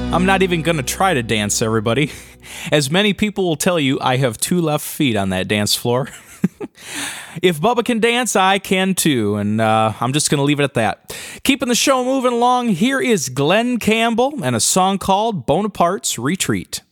I'm not even going to try to dance, everybody. As many people will tell you, I have 2 left feet on that dance floor. If Bubba can dance, I can too, and I'm just going to leave it at that. Keeping the show moving along, here is Glenn Campbell and a song called Bonaparte's Retreat.